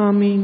Αμήν.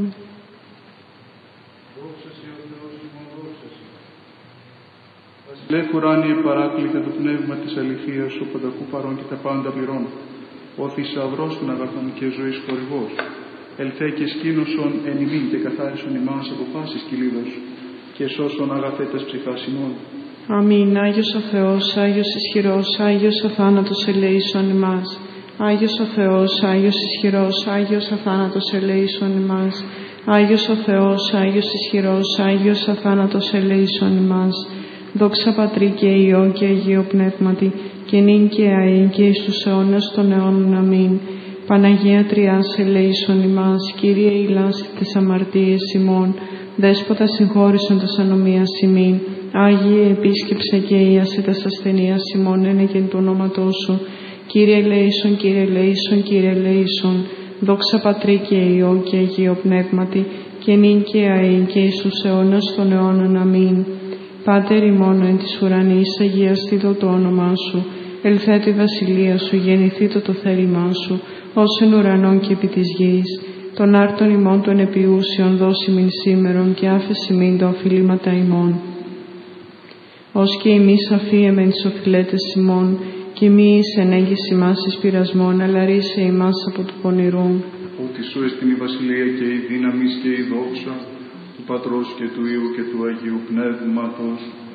Δόξα Συ ο Θεός ημών, δόξα Συ. Βασιλεύ ουράνιε παράκλητε το πνεύμα της αληθείας, ο πανταχού παρών και τα πάντα πληρών. Ο θησαυρός των αγαθών και ζωής χορηγός. Ελθέ και σκήνωσον εν ημίν και καθάρισον ημάς από πάσης κυλίδος και σώσον αγαθέτας ψυχάς ημών. Αμήν. Άγιος ο Θεός, Άγιος ισχυρός, Άγιος αθάνατος ελεήσον ημάς. Άγιος ο Θεός, Άγιος ισχυρός, Άγιος αθάνατος ελεήσον ημάς. Άγιος ο Θεός, Άγιος ισχυρός, Άγιος αθάνατος ελεήσον ημάς. Δόξα Πατρί και Υιό και Αγίο Πνεύματι, και νυν και αεί και εις τους αιώνας των αιώνων. Αμήν. Παναγία Τριάς ελεήσον ημάς. Κύριε ηλάστη τις αμαρτίες ημών. Δέσποτα συγχώρησον τας ανομίας ημίν. Άγιε επίσκεψε και ίασε τας ασθενείας ημών εν εγεν του ονόματός σου. Κύριε ελεήσον, Κύριε ελεήσον, Κύριε ελεήσον. Δόξα Πατρί και Υιό και Αγίο Πνεύματι, και νυν και αεί και εις τους αιώνας των αιώνων. Αμήν. Πάτερ ημών εν της ουρανής, αγιαστήτω το όνομά σου. Ελθέτω η βασιλεία σου, γεννηθήτω το θέλημά σου, ως εν ουρανών και επί της γης. Των άρτων ημών των επιούσιων δώσιμην σήμερον, και άφεση μην τα οφειλήματα ημών. Ως και εμείς αφίεμεν τις οφειλέτες ημών, και μη εις ενέγγιση μας εις πειρασμόν, αλλά ρίσε ημάς από του πονηρού. Ότι σου εστιν η βασιλεία και η δύναμις και η δόξα του Πατρός και του Υιού και του Αγίου Πνεύματος